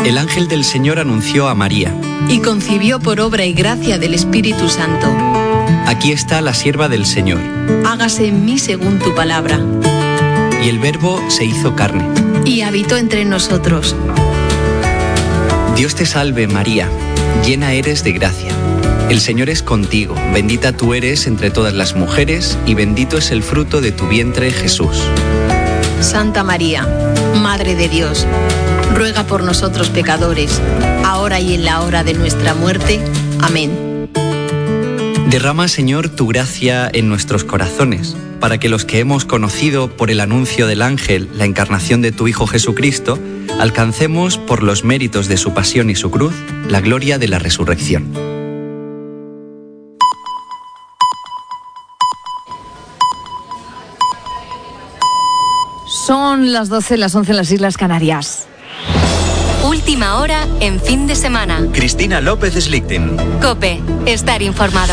El ángel del Señor anunció a María. Y concibió por obra y gracia del Espíritu Santo. Aquí está la sierva del Señor. Hágase en mí según tu palabra. Y el Verbo se hizo carne. Y habitó entre nosotros. Dios te salve, María, llena eres de gracia. El Señor es contigo, bendita tú eres entre todas las mujeres, y bendito es el fruto de tu vientre, Jesús. Santa María, Madre de Dios, ruega por nosotros pecadores, ahora y en la hora de nuestra muerte. Amén. Derrama, Señor, tu gracia en nuestros corazones, para que los que hemos conocido por el anuncio del ángel la encarnación de tu Hijo Jesucristo, alcancemos por los méritos de su pasión y su cruz la gloria de la resurrección. Son las 12, las 11 en las Islas Canarias. Última hora en fin de semana. Cristina López Slichting. COPE, estar informado.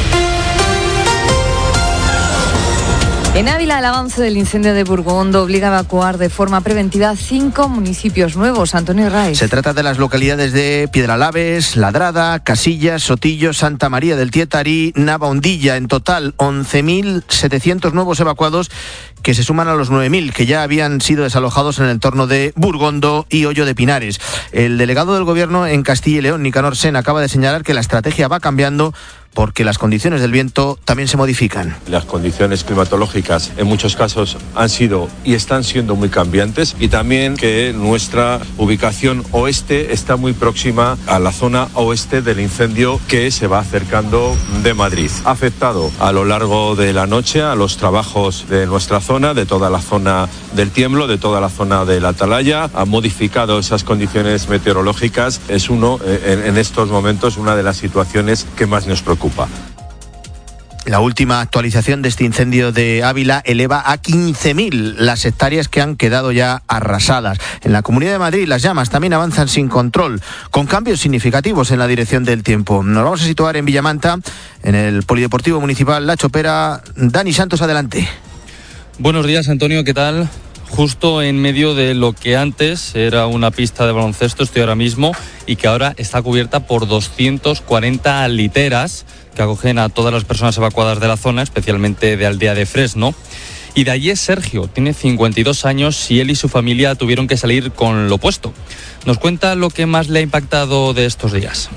En Ávila, el avance del incendio de Burgondo obliga a evacuar de forma preventiva 5 municipios nuevos. Antonio Raez. Se trata de las localidades de Piedralaves, Ladrada, Casillas, Sotillo, Santa María del Tietarí, Navahondilla. En total, 11.700 nuevos evacuados que se suman a los 9.000 que ya habían sido desalojados en el entorno de Burgondo y Hoyo de Pinares. El delegado del Gobierno en Castilla y León, Nicanor Sen, acaba de señalar que la estrategia va cambiando porque las condiciones del viento también se modifican. Las condiciones climatológicas en muchos casos han sido y están siendo muy cambiantes, y también que nuestra ubicación oeste está muy próxima a la zona oeste del incendio que se va acercando de Madrid. Ha afectado a lo largo de la noche a los trabajos de nuestra zona, de toda la zona del Tiemblo, de toda la zona de la Atalaya. Ha modificado esas condiciones meteorológicas. Es en estos momentos una de las situaciones que más nos preocupa. La última actualización de este incendio de Ávila eleva a 15.000 las hectáreas que han quedado ya arrasadas. En la Comunidad de Madrid las llamas también avanzan sin control, con cambios significativos en la dirección del tiempo. Nos vamos a situar en Villamanta, en el Polideportivo Municipal La Chopera. Dani Santos, adelante. Buenos días, Antonio, ¿qué tal? Justo en medio de lo que antes era una pista de baloncesto, estoy ahora mismo, y que ahora está cubierta por 240 literas que acogen a todas las personas evacuadas de la zona, especialmente de Aldea de Fresno. Y de allí es Sergio, tiene 52 años y él y su familia tuvieron que salir con lo puesto. Nos cuenta lo que más le ha impactado de estos días.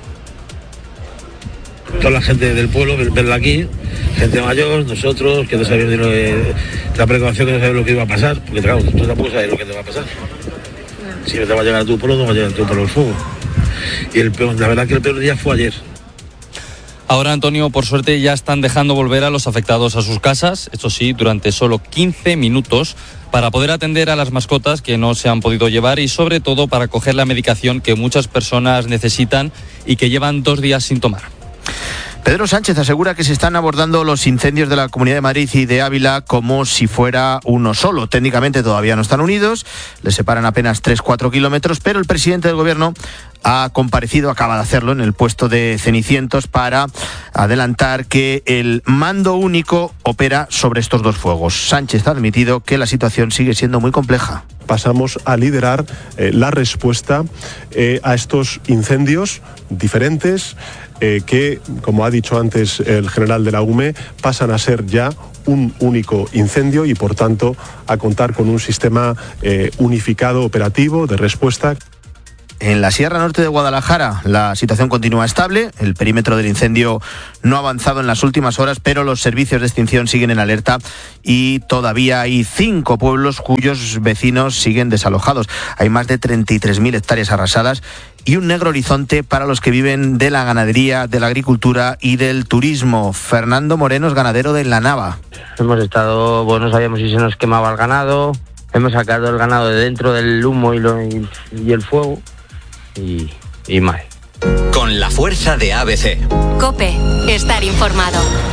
Toda la gente del pueblo, verla aquí, gente mayor, nosotros, que no sabíamos la precaución, que no sabíamos lo que iba a pasar, porque claro, tú tampoco sabes lo que te va a pasar. Si no te va a llegar a tu pueblo, no va a llegar a tu pueblo el fuego. Y la verdad que el peor día fue ayer. Ahora, Antonio, por suerte ya están dejando volver a los afectados a sus casas, eso sí, durante solo 15 minutos, para poder atender a las mascotas que no se han podido llevar y sobre todo para coger la medicación que muchas personas necesitan y que llevan 2 días sin tomar. Pedro Sánchez asegura que se están abordando los incendios de la Comunidad de Madrid y de Ávila como si fuera uno solo. Técnicamente todavía no están unidos, les separan apenas 3-4 kilómetros, pero el presidente del Gobierno ha comparecido, acaba de hacerlo, en el puesto de Cenicientos para adelantar que el mando único opera sobre estos dos fuegos. Sánchez ha admitido que la situación sigue siendo muy compleja. Pasamos a liderar la respuesta a estos incendios diferentes que, como ha dicho antes el general de la UME, pasan a ser ya un único incendio y, por tanto, a contar con un sistema unificado operativo de respuesta. En la Sierra Norte de Guadalajara la situación continúa estable, el perímetro del incendio no ha avanzado en las últimas horas, pero los servicios de extinción siguen en alerta y todavía hay 5 pueblos cuyos vecinos siguen desalojados. Hay más de 33.000 hectáreas arrasadas y un negro horizonte para los que viven de la ganadería, de la agricultura y del turismo. Fernando Moreno es ganadero de La Nava. Hemos estado, no sabíamos si se nos quemaba el ganado, hemos sacado el ganado de dentro del humo y el fuego. Y mal. Con la fuerza de ABC. COPE, estar informado.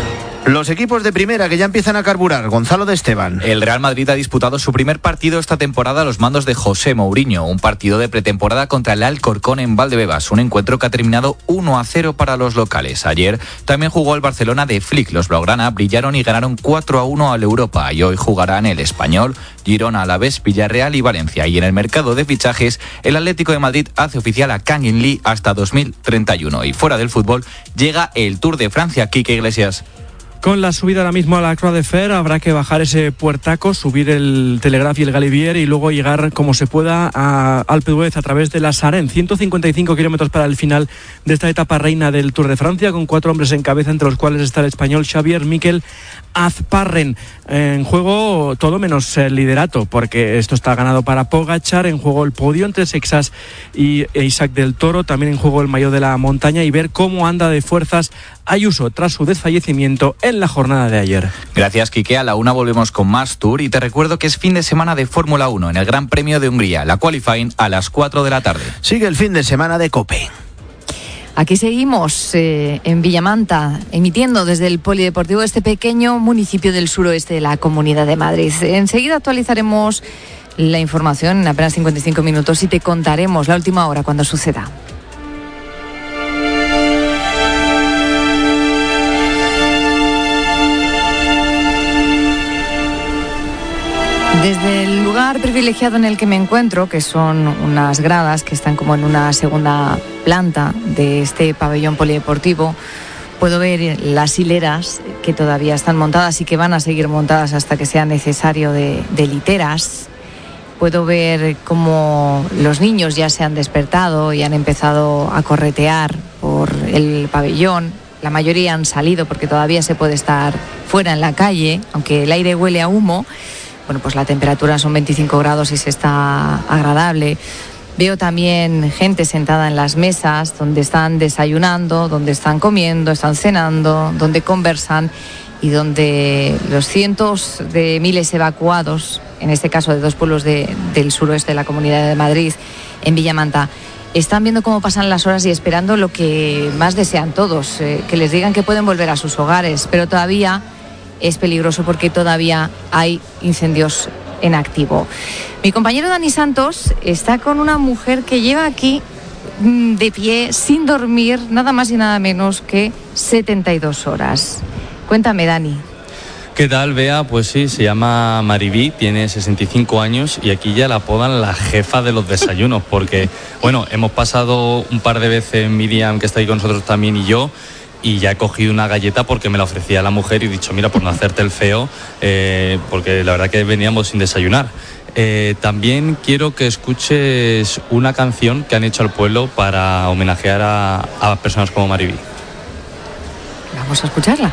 Los equipos de primera que ya empiezan a carburar. Gonzalo de Esteban. El Real Madrid ha disputado su primer partido esta temporada a los mandos de José Mourinho, un partido de pretemporada contra el Alcorcón en Valdebebas, un encuentro que ha terminado 1-0 para los locales. Ayer también jugó el Barcelona de Flick. Los blaugrana brillaron y ganaron 4-1 al Europa y hoy jugarán el Español, Girona, Alavés, Villarreal y Valencia. Y en el mercado de fichajes, el Atlético de Madrid hace oficial a Kang In Lee hasta 2031. Y fuera del fútbol llega el Tour de Francia. Quique Iglesias. Con la subida ahora mismo a la Croix de Fer habrá que bajar ese puertaco, subir el Telegraph y el Galibier y luego llegar como se pueda a Alpe d'Huez a través de la Sarenne. 155 kilómetros para el final de esta etapa reina del Tour de Francia, con 4 hombres en cabeza, entre los cuales está el español Xavier Miquel Azparren. En juego todo menos el liderato, porque esto está ganado para Pogačar. En juego el podio entre Sexas y Isaac del Toro. También en juego el maillot de la montaña y ver cómo anda de fuerzas Ayuso tras su desfallecimiento en la jornada de ayer. Gracias, Quique. A la 1 volvemos con más Tour y te recuerdo que es fin de semana de Fórmula 1 en el Gran Premio de Hungría. La qualifying a las 4 de la tarde. Sigue el fin de semana de COPE. Aquí seguimos en Villamanta, emitiendo desde el Polideportivo de este pequeño municipio del suroeste de la Comunidad de Madrid. Enseguida actualizaremos la información en apenas 55 minutos y te contaremos la última hora cuando suceda. Desde el lugar privilegiado en el que me encuentro, que son unas gradas que están como en una segunda planta de este pabellón polideportivo, puedo ver las hileras que todavía están montadas y que van a seguir montadas hasta que sea necesario de literas. Puedo ver cómo los niños ya se han despertado y han empezado a corretear por el pabellón. La mayoría han salido porque todavía se puede estar fuera en la calle, aunque el aire huele a humo. Bueno, pues la temperatura son 25 grados y se está agradable. Veo también gente sentada en las mesas donde están desayunando, donde están comiendo, están cenando, donde conversan y donde los cientos de miles evacuados, en este caso de 2 pueblos del suroeste de la Comunidad de Madrid, en Villamanta, están viendo cómo pasan las horas y esperando lo que más desean todos, que les digan que pueden volver a sus hogares, pero todavía es peligroso porque todavía hay incendios en activo. Mi compañero Dani Santos está con una mujer que lleva aquí de pie, sin dormir, nada más y nada menos que 72 horas. Cuéntame, Dani. ¿Qué tal, Bea? Pues sí, se llama Maribí, tiene 65 años y aquí ya la apodan la jefa de los desayunos porque, bueno, hemos pasado un par de veces Miriam, que está ahí con nosotros también, y yo, y ya he cogido una galleta porque me la ofrecía la mujer y he dicho, mira, por no hacerte el feo, porque la verdad que veníamos sin desayunar. También quiero que escuches una canción que han hecho al pueblo para homenajear a personas como Maribí. Vamos a escucharla.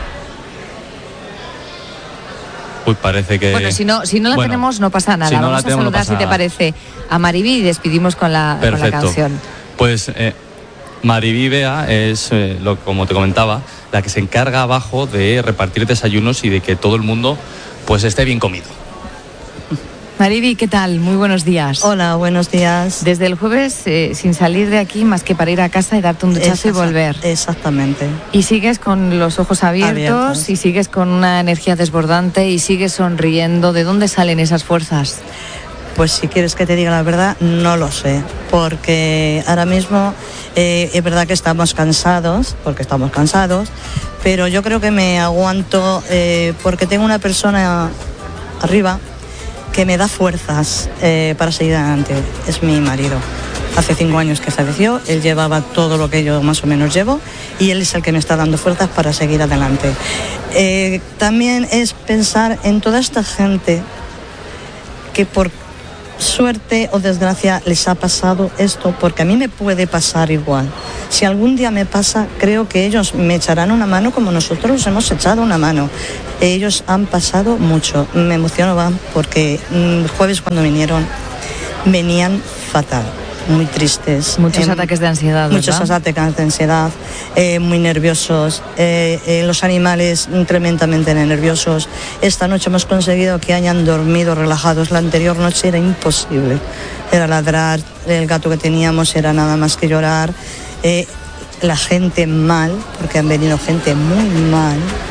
Uy, parece que... Bueno, si no la tenemos, no pasa nada. Si no Vamos a saludar, si te parece, a Maribí y despedimos con la canción. Pues... Maribí, Bea, es, como te comentaba, la que se encarga abajo de repartir desayunos y de que todo el mundo pues esté bien comido. Maribí, ¿qué tal? Muy buenos días. Hola, buenos días. Desde el jueves, sin salir de aquí más que para ir a casa y darte un duchazo y volver. Exactamente. Y sigues con los ojos abiertos y sigues con una energía desbordante y sigues sonriendo. ¿De dónde salen esas fuerzas? Pues si quieres que te diga la verdad, no lo sé, porque ahora mismo es verdad que estamos cansados, pero yo creo que me aguanto porque tengo una persona arriba que me da fuerzas para seguir adelante. Es mi marido. Hace 5 años que falleció, él llevaba todo lo que yo más o menos llevo y él es el que me está dando fuerzas para seguir adelante. También es pensar en toda esta gente que por suerte o desgracia les ha pasado esto, porque a mí me puede pasar igual. Si algún día me pasa, creo que ellos me echarán una mano como nosotros hemos echado una mano. Ellos han pasado mucho. Me emociono porque el jueves cuando venían fatal, muy tristes. Muchos ataques de ansiedad, ¿verdad? Muchos ataques de ansiedad, muy nerviosos, los animales tremendamente nerviosos. Esta noche hemos conseguido que hayan dormido relajados. La anterior noche era imposible. Era ladrar, el gato que teníamos era nada más que llorar. La gente mal, porque han venido gente muy mal.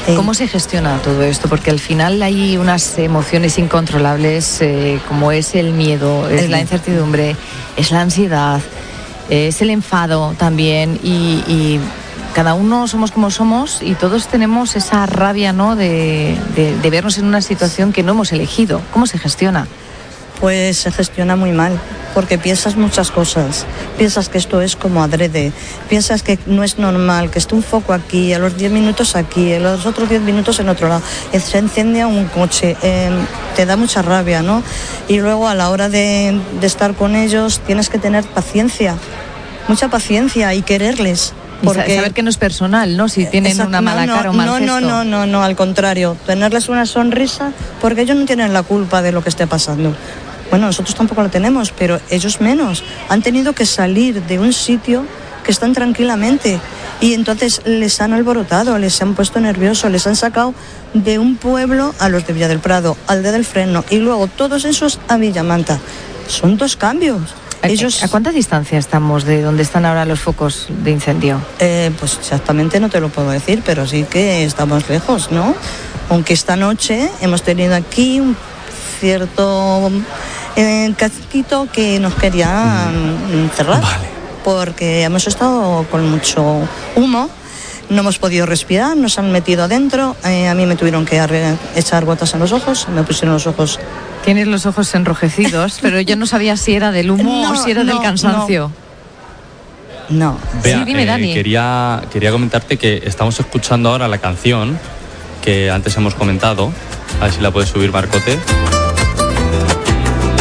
¿Cómo se gestiona todo esto? Porque al final hay unas emociones incontrolables, como es el miedo, es la incertidumbre, es la ansiedad, es el enfado también, y cada uno somos como somos y todos tenemos esa rabia, ¿no?, de vernos en una situación que no hemos elegido. ¿Cómo se gestiona? Pues se gestiona muy mal, porque piensas muchas cosas. Piensas que esto es como adrede, piensas que no es normal, que esté un foco aquí, a los 10 minutos aquí, a los otros 10 minutos en otro lado. Se enciende un coche, te da mucha rabia, ¿no? Y luego a la hora de estar con ellos tienes que tener paciencia, mucha paciencia, y quererles. Porque saber que no es personal, ¿no? Si tienen una mala cara o mal gesto. No, al contrario, tenerles una sonrisa, porque ellos no tienen la culpa de lo que esté pasando. Bueno, nosotros tampoco la tenemos, pero ellos menos. Han tenido que salir de un sitio que están tranquilamente, y entonces les han alborotado, les han puesto nerviosos, les han sacado de un pueblo a los de Villa del Prado, al de Del Freno, y luego todos esos a Villamanta. Son 2 cambios. ¿A cuánta distancia estamos de donde están ahora los focos de incendio? Pues exactamente no te lo puedo decir, pero sí que estamos lejos, ¿no? Aunque esta noche hemos tenido aquí un cierto casquito que nos querían cerrar. Vale. Porque hemos estado con mucho humo, no hemos podido respirar, nos han metido adentro, a mí me tuvieron que echar gotas en los ojos, me pusieron los ojos. Tienes los ojos enrojecidos, pero yo no sabía si era del humo o si era del cansancio. No. Bea, sí, dime, Dani. Quería comentarte que estamos escuchando ahora la canción que antes hemos comentado. A ver si la puedes subir, Marcote.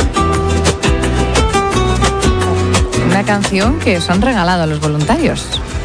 Una canción que os han regalado a los voluntarios.